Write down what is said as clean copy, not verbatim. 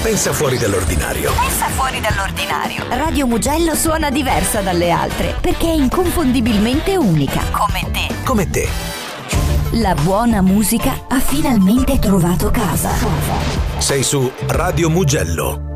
Pensa fuori dall'ordinario. Pensa fuori dall'ordinario. Radio Mugello suona diversa dalle altre perché è inconfondibilmente unica. Come te. Come te. La buona musica ha finalmente trovato casa. Sei su Radio Mugello.